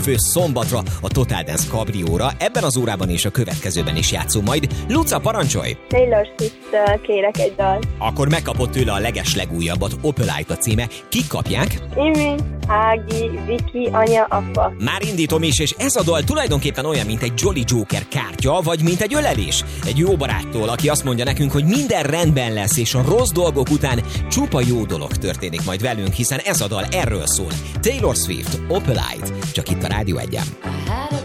fő szombatra a Total Dance Cabrióra. Ebben az órában és a következőben is játszunk majd. Luca, parancsolj! Taylor Swift-től kérek egy dalt. Akkor megkapott tőle a legeslegújabbat, Opelite a címe. Kik kapják? Imi, Ági, Viki, anya, apa. Már indítom is, és ez a dal tulajdonképpen olyan, mint egy Jolly Joker kártya, vagy mint egy ölelés. Egy jó baráttól, aki azt mondja nekünk, hogy minden rendben lesz, és a rossz dolgok után csupa jó dolog történik majd velünk, hiszen ez a dal erről szól. Taylor Swift, Opelite, csak itt a Rádió 1-en.